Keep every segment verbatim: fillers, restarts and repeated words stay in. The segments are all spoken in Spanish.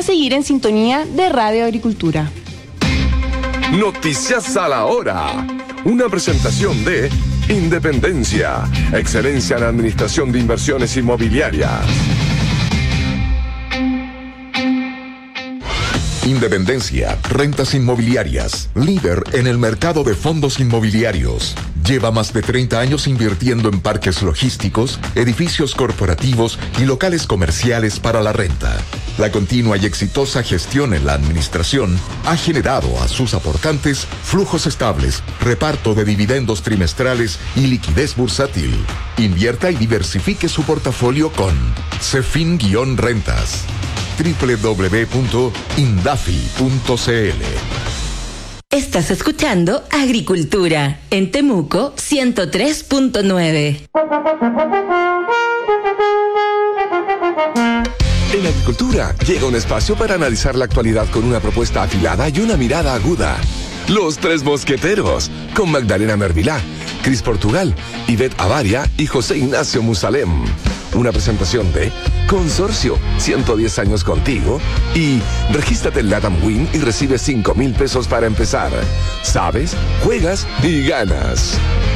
a seguir en sintonía de Radio Agricultura. Noticias a la hora. Una presentación de Independencia, excelencia en administración de inversiones inmobiliarias. Independencia, rentas inmobiliarias, líder en el mercado de fondos inmobiliarios. Lleva más de treinta años invirtiendo en parques logísticos, edificios corporativos y locales comerciales para la renta. La continua y exitosa gestión en la administración ha generado a sus aportantes flujos estables, reparto de dividendos trimestrales y liquidez bursátil. Invierta y diversifique su portafolio con Cefin-Rentas. doble u doble u doble u punto indafi punto c l. Estás escuchando Agricultura en Temuco ciento tres punto nueve. En Agricultura llega un espacio para analizar la actualidad con una propuesta afilada y una mirada aguda. Los Tres Mosqueteros, con Magdalena Mervilá, Cris Portugal, Ivette Avaria y José Ignacio Musalem. Una presentación de Consorcio, ciento diez años contigo, y regístrate en LATAM Win y recibe cinco mil pesos para empezar. Sabes, juegas y ganas.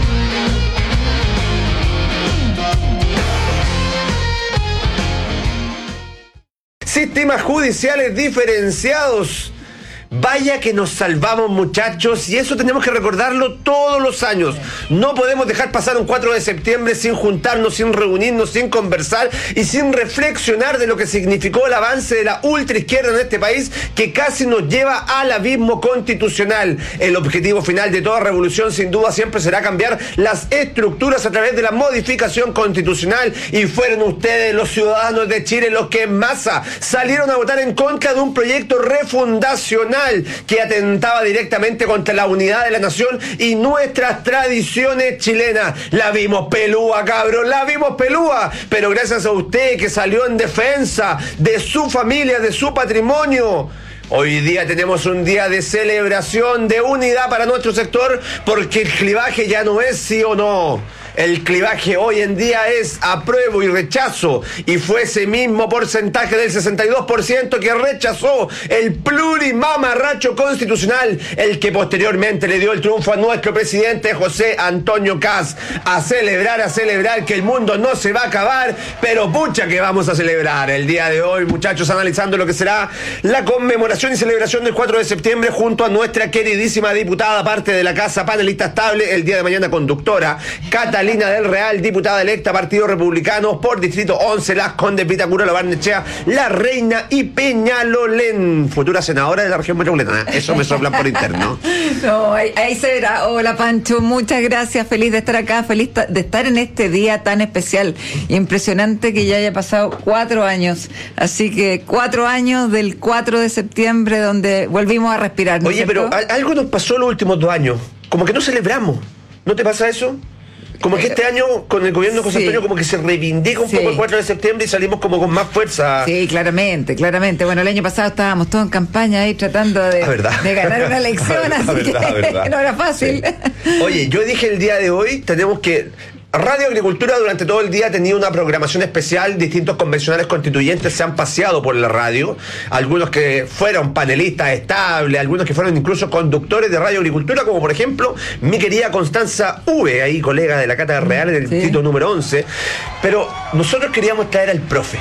Sistemas judiciales diferenciados. Vaya que nos salvamos, muchachos, y eso tenemos que recordarlo todos los años. No podemos dejar pasar un cuatro de septiembre sin juntarnos, sin reunirnos, sin conversar y sin reflexionar de lo que significó el avance de la ultraizquierda en este país, que casi nos lleva al abismo constitucional. El objetivo final de toda revolución, sin duda, siempre será cambiar las estructuras a través de la modificación constitucional, y fueron ustedes, los ciudadanos de Chile, los que en masa salieron a votar en contra de un proyecto refundacional que atentaba directamente contra la unidad de la nación y nuestras tradiciones chilenas. La vimos pelúa, cabrón, la vimos pelúa, pero gracias a usted que salió en defensa de su familia, de su patrimonio, hoy día tenemos un día de celebración, de unidad para nuestro sector, porque el clivaje ya no es sí o no. El clivaje hoy en día es apruebo y rechazo, y fue ese mismo porcentaje del sesenta y dos por ciento que rechazó el plurimamarracho constitucional el que posteriormente le dio el triunfo a nuestro presidente José Antonio Kast. A celebrar, a celebrar, que el mundo no se va a acabar, pero pucha que vamos a celebrar el día de hoy, muchachos, analizando lo que será la conmemoración y celebración del cuatro de septiembre junto a nuestra queridísima diputada, parte de la casa, panelista estable, el día de mañana conductora, Catalina del Real, diputada electa, Partido Republicano, por Distrito once, Las Condes, Vitacura, La Barnechea, La Reina y Peñalolén, futura senadora de la región metropolitana. Eso me soplan por interno. No, ahí, ahí se verá. Hola, Pancho, muchas gracias, feliz de estar acá, feliz de estar en este día tan especial. Impresionante que ya haya pasado cuatro años, así que cuatro años del cuatro de septiembre, donde volvimos a respirar, ¿no? Oye, pero algo nos pasó los últimos dos años, como que no celebramos, ¿no te pasa eso? Como que este año con el gobierno de José Antonio, sí, como que se reivindica un sí. poco el cuatro de septiembre y salimos como con más fuerza. Sí, claramente, claramente. Bueno, el año pasado estábamos todos en campaña ahí tratando de, de ganar una elección, así verdad, que verdad. no era fácil. Sí. Oye, yo dije el día de hoy, tenemos que... Radio Agricultura durante todo el día ha tenido una programación especial. Distintos convencionales constituyentes se han paseado por la radio, algunos que fueron panelistas estables, algunos que fueron incluso conductores de Radio Agricultura, como por ejemplo mi querida Constanza V, ahí colega de la Cátedra Real en el sí. distrito número once. Pero nosotros queríamos traer al profe,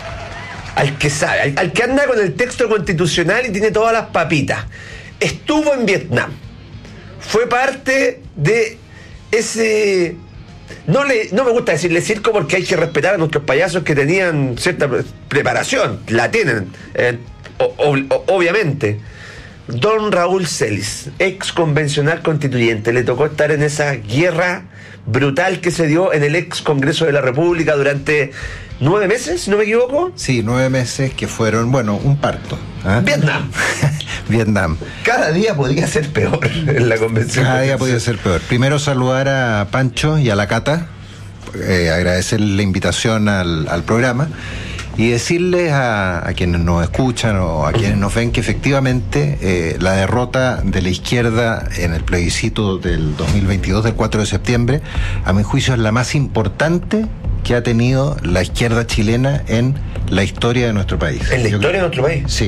al que sabe, al, al que anda con el texto constitucional y tiene todas las papitas. Estuvo en Vietnam, fue parte de ese... No, le, no me gusta decirle circo, porque hay que respetar a nuestros payasos que tenían cierta preparación, la tienen, eh, o, o, obviamente. Don Raúl Celis, ex convencional constituyente, le tocó estar en esa guerra brutal que se dio en el ex Congreso de la República durante nueve meses, si no me equivoco. Sí, nueve meses que fueron, bueno, un parto. ¿eh? Vietnam. Vietnam. Cada día podría ser peor en la convención. Cada día podría ser peor. Primero saludar a Pancho y a la Cata, eh, agradecer la invitación al, al programa y decirles a, a quienes nos escuchan o a quienes nos ven que efectivamente eh, la derrota de la izquierda en el plebiscito del dos mil veintidós, del cuatro de septiembre, a mi juicio es la más importante que ha tenido la izquierda chilena en la historia de nuestro país. ¿En la historia de nuestro país? Sí.